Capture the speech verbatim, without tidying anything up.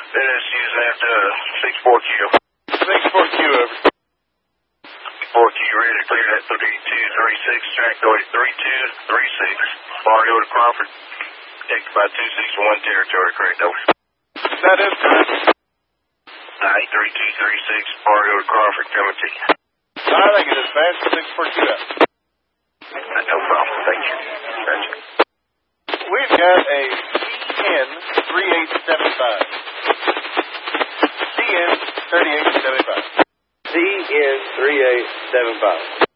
Dennis, use that uh, six four Q. six four Q, over. four Q, ready to clear that three two three six, track going three two three six. Mario to Crawford. Take by two six one territory, correct, over. That is correct. Alright, three two three six, Mario to Crawford, coming to you. I think it is fast, six four Q out. No problem, thank you. Gotcha. We've got a C N thirty-eight seventy-five. C N thirty-eight seventy-five. C N thirty-eight seventy-five.